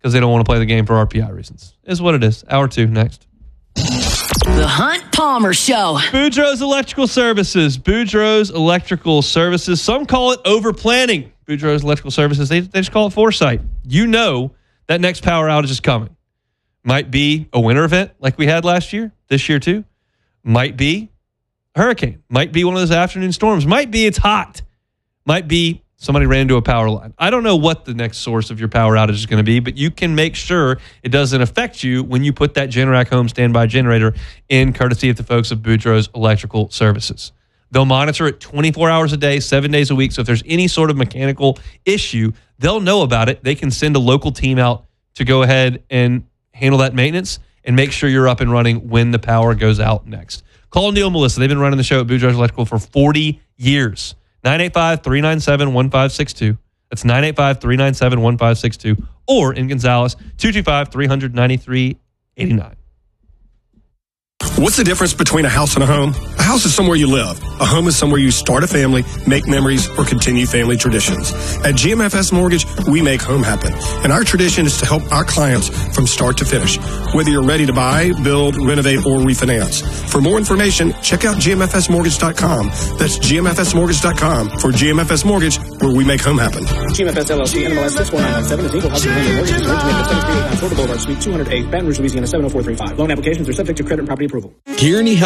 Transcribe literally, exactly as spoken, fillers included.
because they don't want to play the game for R P I reasons. Is what it is. Hour two next. The Hunt Palmer Show. Boudreaux's Electrical Services. Boudreaux's Electrical Services. Some call it over-planning. Boudreaux's Electrical Services, they, they just call it foresight. You know that next power outage is coming. Might be a winter event like we had last year, this year too. Might be a hurricane. Might be one of those afternoon storms. Might be it's hot. Might be somebody ran into a power line. I don't know what the next source of your power outage is going to be, but you can make sure it doesn't affect you when you put that Generac home standby generator in, courtesy of the folks of Boudreaux's Electrical Services. They'll monitor it twenty-four hours a day, seven days a week. So if there's any sort of mechanical issue, they'll know about it. They can send a local team out to go ahead and handle that maintenance and make sure you're up and running when the power goes out next. Call Neil and Melissa. They've been running the show at Boudreaux's Electrical for forty years. nine eight five, three nine seven, one five six two. That's nine eight five, three nine seven, one five six two. Or in Gonzales, two two five, three nine three, eight nine. What's the difference between a house and a home? A house is somewhere you live. A home is somewhere you start a family, make memories, or continue family traditions. At G M F S Mortgage, we make home happen. And our tradition is to help our clients from start to finish, whether you're ready to buy, build, renovate, or refinance. For more information, check out G M F S mortgage dot com. That's G M F S mortgage dot com for G M F S Mortgage, where we make home happen. G M F S L L C, N M L S six four nine nine seven, is equal housing lender. Mortgage is originated at seven three eight nine Florida Boulevard, Suite two hundred eight, Baton Rouge, Louisiana seven oh four three five. Loan applications are subject to credit and property approval. Kearney Health